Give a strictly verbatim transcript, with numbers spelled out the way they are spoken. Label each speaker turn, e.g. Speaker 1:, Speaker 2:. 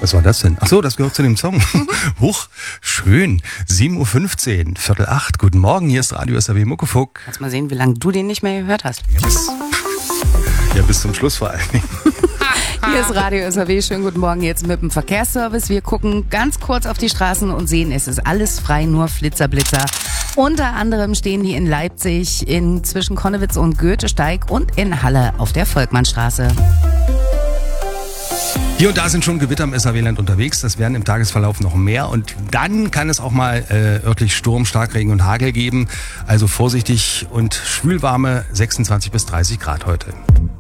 Speaker 1: Was war das denn? Ach so, das gehört zu dem Song. Huch, schön. sieben Uhr fünfzehn, Viertel acht. Guten Morgen, hier ist Radio S R W Muckefuck.
Speaker 2: Kannst mal sehen, wie lange du den nicht mehr gehört hast.
Speaker 1: Ja, bis, ja, bis zum Schluss vor allen Dingen.
Speaker 2: Hier ist Radio S R W. Schönen guten Morgen jetzt mit dem Verkehrsservice. Wir gucken ganz kurz auf die Straßen und sehen, es ist alles frei, nur Flitzer-Blitzer. Unter anderem stehen die in Leipzig, in zwischen Konnewitz und Goethesteig und in Halle auf der Volkmannstraße.
Speaker 1: Hier und da sind schon Gewitter im S R W-Land unterwegs. Das werden im Tagesverlauf noch mehr. Und dann kann es auch mal äh, örtlich Sturm, Starkregen und Hagel geben. Also vorsichtig und schwülwarme sechsundzwanzig bis dreißig Grad heute.